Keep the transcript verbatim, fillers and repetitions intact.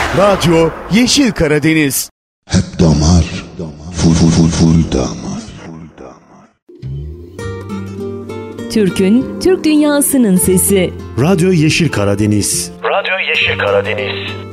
Radyo Yeşil Karadeniz. Hep damar, full full full full damar. Türk'ün, Türk dünyasının sesi. Radyo Yeşil Karadeniz. Radyo Yeşil Karadeniz.